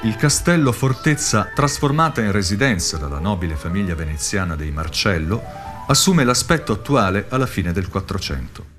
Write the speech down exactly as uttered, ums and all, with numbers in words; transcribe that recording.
Il castello fortezza, trasformata in residenza dalla nobile famiglia veneziana dei Marcello, assume l'aspetto attuale alla fine del Quattrocento.